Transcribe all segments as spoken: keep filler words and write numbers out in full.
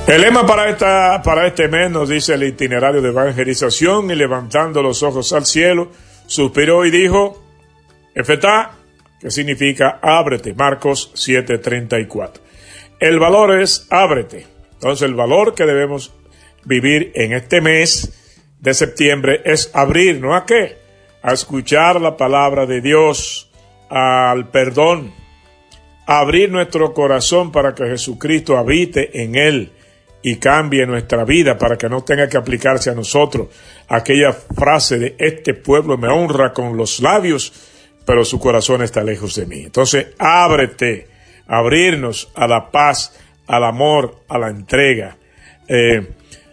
El lema para, esta, para este mes nos dice el itinerario de evangelización: y levantando los ojos al cielo, suspiró y dijo, Efetá, que significa ábrete, Marcos siete treinta y cuatro. El valor es ábrete. Entonces el valor que debemos vivir en este mes de septiembre es abrirnos ¿a qué? A escuchar la palabra de Dios, al perdón, a abrir nuestro corazón para que Jesucristo habite en él y cambie nuestra vida, para que no tenga que aplicarse a nosotros aquella frase de este pueblo me honra con los labios, pero su corazón está lejos de mí. Entonces ábrete, abrirnos a la paz, al amor, a la entrega, eh,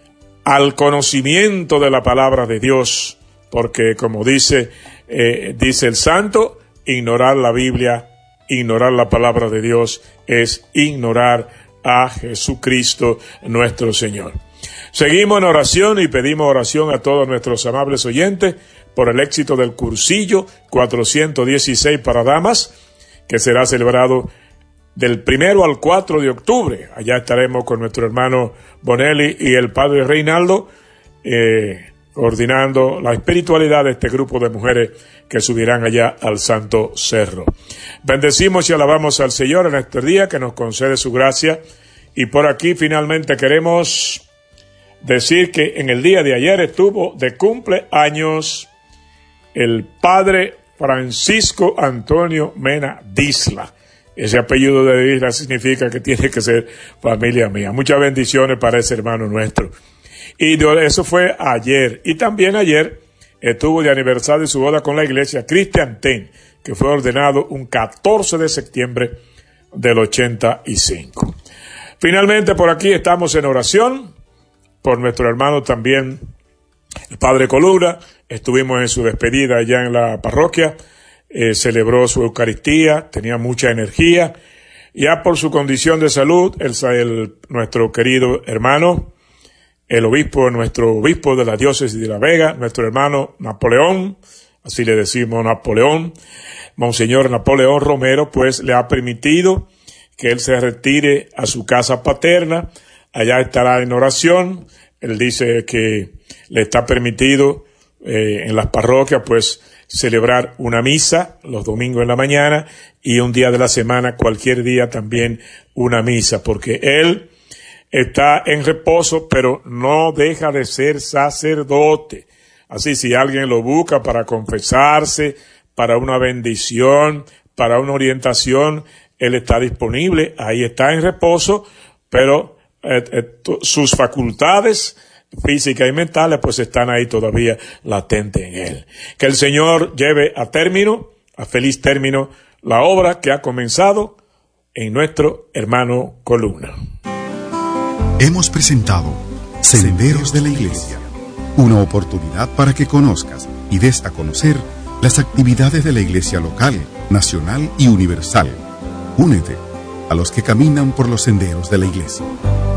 al conocimiento de la palabra de Dios, porque como dice, eh, dice el santo, ignorar la Biblia, ignorar la palabra de Dios es ignorar a Jesucristo nuestro Señor. Seguimos en oración y pedimos oración a todos nuestros amables oyentes por el éxito del cursillo cuatrocientos dieciséis para damas, que será celebrado del primero al cuatro de octubre. Allá estaremos con nuestro hermano Bonelli y el padre Reinaldo, eh, coordinando la espiritualidad de este grupo de mujeres que subirán allá al Santo Cerro. Bendecimos y alabamos al Señor en este día que nos concede su gracia, y por aquí finalmente queremos decir que en el día de ayer estuvo de cumpleaños el padre Francisco Antonio Mena Disla. Ese apellido de Disla significa que tiene que ser familia mía. Muchas bendiciones para ese hermano nuestro. Y eso fue ayer. Y también ayer estuvo de aniversario de su boda con la iglesia Christian Ten, que fue ordenado un catorce de septiembre del ochenta y cinco. Finalmente, por aquí estamos en oración por nuestro hermano también, el padre Colura. Estuvimos en su despedida allá en la parroquia, eh, celebró su Eucaristía, tenía mucha energía. Ya por su condición de salud, el, el, nuestro querido hermano, el obispo, nuestro obispo de la diócesis de La Vega, nuestro hermano Napoleón, así le decimos Napoleón, Monseñor Napoleón Romero, pues le ha permitido que él se retire a su casa paterna. Allá estará en oración. Él dice que le está permitido eh, en las parroquias pues celebrar una misa los domingos en la mañana y un día de la semana, cualquier día también una misa, porque él está en reposo, pero no deja de ser sacerdote. Así, si alguien lo busca para confesarse, para una bendición, para una orientación, él está disponible, ahí está en reposo, pero eh, eh, sus facultades físicas y mentales pues están ahí todavía latentes en él. Que el Señor lleve a término, a feliz término, la obra que ha comenzado en nuestro hermano Columna. Hemos presentado Senderos de la Iglesia, una oportunidad para que conozcas y des a conocer las actividades de la Iglesia local, nacional y universal. Únete a los que caminan por los senderos de la Iglesia.